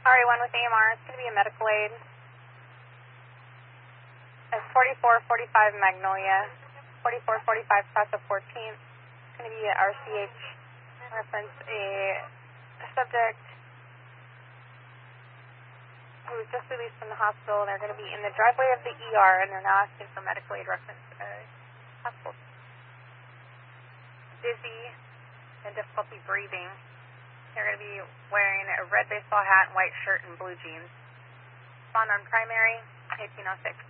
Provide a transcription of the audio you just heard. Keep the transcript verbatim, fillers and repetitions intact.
R A one with A M R, it's going to be a medical aid. It's forty-four forty-five Magnolia, forty-four forty-five Plaza fourteenth. It's going to be a R C H reference, a subject who was just released from the hospital. They're going to be in the driveway of the E R, and they're now asking for medical aid reference. Uh, hospital. Dizzy and difficulty breathing. They're going to be wearing a red baseball hat, white shirt, and blue jeans. Respond on primary, eighteen oh six.